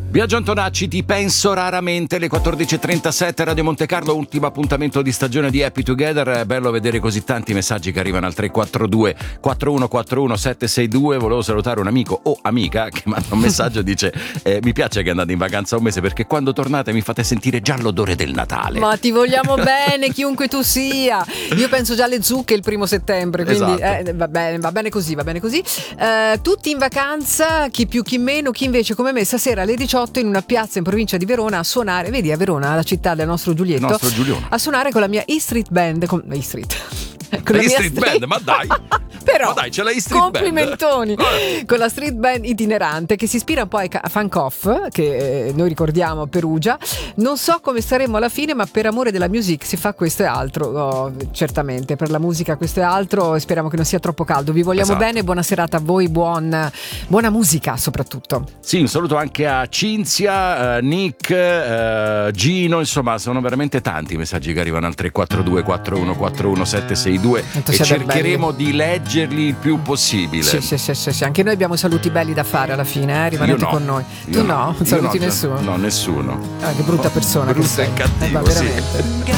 Biagio Antonacci, ti penso raramente, le 14.37, Radio Monte Carlo, ultimo appuntamento di stagione di Happy Together. È bello vedere così tanti messaggi che arrivano al 342 4141 762. Volevo salutare un amico o amica che manda un messaggio e dice mi piace che andate in vacanza un mese perché quando tornate mi fate sentire già l'odore del Natale. Ma ti vogliamo bene, chiunque tu sia. Io penso già alle zucche il 1° settembre, quindi esatto. va bene così. Tutti in vacanza, chi più chi meno, chi invece come me stasera alle 18 in una piazza in provincia di Verona a suonare, vedi, a Verona, la città del nostro Giulietto, nostro Giulione, a suonare con la mia E-Street Band, con la E-Street Band, ma dai. Però, ma dai, c'è la E-Street complimentoni Band. con la street band itinerante che si ispira un po' a Funk Off, che noi ricordiamo a Perugia. Non so come staremo alla fine, ma per amore della music si fa questo e altro. Certamente, per la musica questo e altro, e speriamo che non sia troppo caldo. Vi vogliamo bene, buona serata a voi, buona musica soprattutto. Sì, un saluto anche a Cinzia, Nick, Gino, insomma sono veramente tanti i messaggi che arrivano al 342 4141 762 e cercheremo di leggerli il più possibile. Sì, anche noi abbiamo saluti belli da fare alla fine, rimanete con noi. Tu no? Non saluti nessuno? No, nessuno. Che brutta persona che sei. Brutta e cattivo, veramente.